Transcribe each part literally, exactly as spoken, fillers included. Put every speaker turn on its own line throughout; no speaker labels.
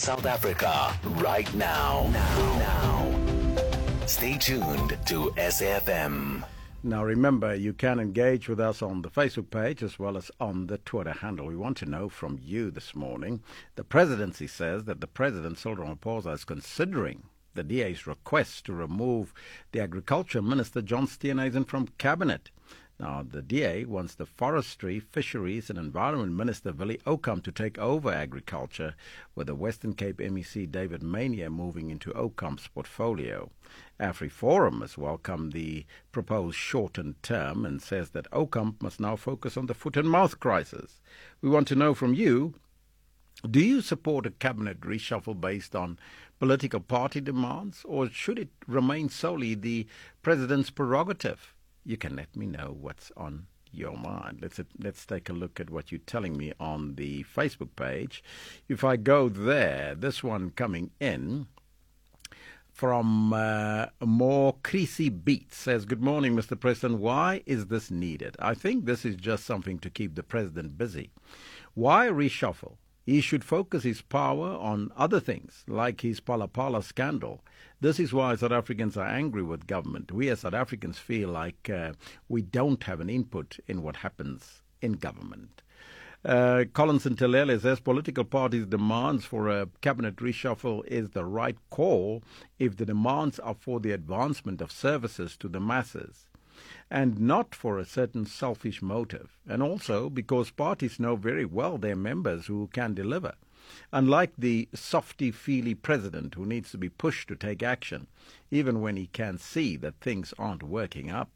South Africa right now. Now. Now. Stay tuned to S A F M.
Now remember, you can engage with us on the Facebook page as well as on the Twitter handle. We want to know from you this morning. The presidency says that the President, Cyril Ramaphosa, is considering the D A's request to remove the Agriculture Minister, John Steenhuisen, from Cabinet. Now, the D A wants the Forestry, Fisheries and Environment Minister, Willie Ocamp, to take over agriculture, with the Western Cape M E C, David Maynier, moving into Ocamp's portfolio. AfriForum has welcomed the proposed shortened term and says that Ocamp must now focus on the foot and mouth crisis. We want to know from you, do you support a cabinet reshuffle based on political party demands, or should it remain solely the president's prerogative? You can let me know what's on your mind. Let's let's take a look at what you're telling me on the Facebook page. If I go there, this one coming in from uh, More Creasy Beats says, "Good morning, Mister President. Why is this needed? I think this is just something to keep the president busy. Why reshuffle? He should focus his power on other things, like his Palapala scandal. This is why South Africans are angry with government. We as South Africans feel like uh, we don't have an input in what happens in government." Uh, Collins Ntelele says political parties' demands for a cabinet reshuffle is the right call if the demands are for the advancement of services to the masses, and not for a certain selfish motive, and also because parties know very well their members who can deliver. Unlike the softy-feely president who needs to be pushed to take action, even when he can see that things aren't working up.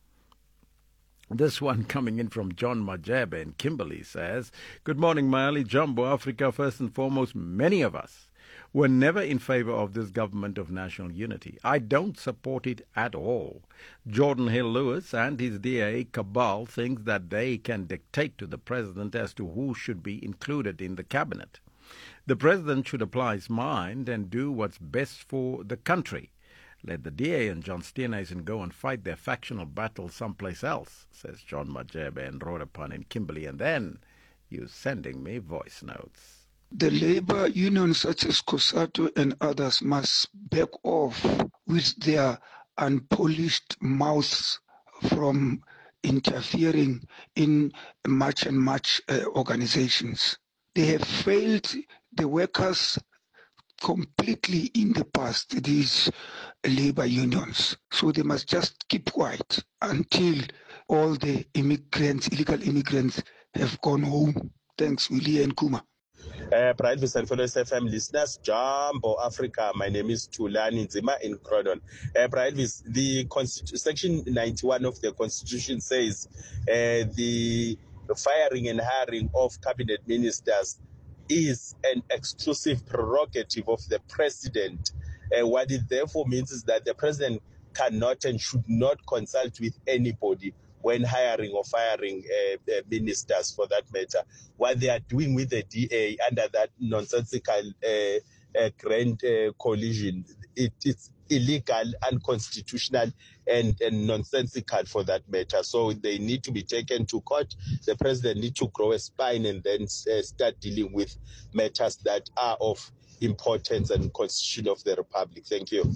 This one coming in from John Majebe in Kimberley says, "Good morning, Maali Jumbo Africa. First and foremost, many of us were never in favor of this government of national unity. I don't support it at all. Jordan Hill Lewis and his D A cabal think that they can dictate to the president as to who should be included in the cabinet. The president should apply his mind and do what's best for the country. Let the D A and John Steenhuisen go and fight their factional battle someplace else," says John Majebe and Rodapan in Kimberley. And then you're sending me voice notes.
The labor unions such as COSATU and others must back off with their unpolished mouths from interfering in much and much uh, organizations. They have failed the workers completely in the past, these labor unions. So they must just keep quiet until all the immigrants, illegal immigrants, have gone home. Thanks, Willie and Kuma.
Uh, Private and fellow S F M listeners, Jumbo Africa, my name is Tulani Nzima in Croydon. Uh, Private, the Constitu- Section ninety-one of the Constitution says uh, the firing and hiring of cabinet ministers is an exclusive prerogative of the president. Uh, what it therefore means is that the president cannot and should not consult with anybody when hiring or firing uh, uh, ministers, for that matter. What they are doing with the D A under that nonsensical uh, uh, grand uh, coalition, it, it's illegal, unconstitutional, and, and nonsensical for that matter. So they need to be taken to court. The president needs to grow a spine and then uh, start dealing with matters that are of importance and constitution of the republic. Thank you.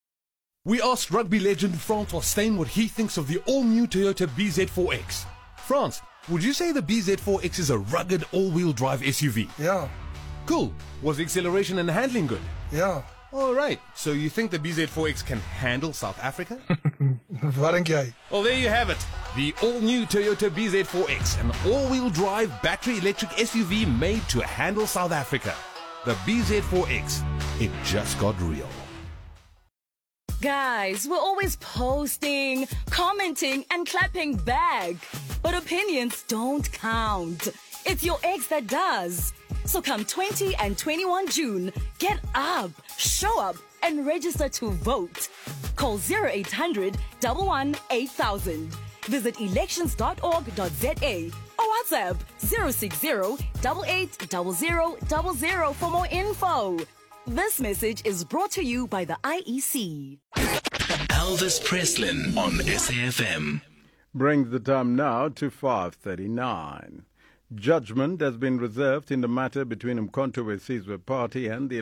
We asked rugby legend Francois Steyn what he thinks of the all-new Toyota B Z four X. France, would you say the B Z four X is a rugged all-wheel drive S U V?
Yeah.
Cool. Was the acceleration and handling good?
Yeah.
All right. So you think the B Z four X can handle South Africa?
Wat dink jy?
Well, there you have it. The all-new Toyota B Z four X, an all-wheel drive battery electric S U V made to handle South Africa. The B Z four X. It just got real.
Guys, we're always posting, commenting, and clapping back. But opinions don't count. It's your ex that does. So come twentieth and twenty-first of June, get up, show up, and register to vote. Call zero eight hundred, one one eight thousand. Visit elections dot org dot za or WhatsApp zero six zero, eight eight zero zero zero zero for more info. This message is brought to you by the I E C.
Elvis Preslin on S A F M.
Brings the time now to five thirty-nine. Judgment has been reserved in the matter between Umkhonto we Sizwe Party and the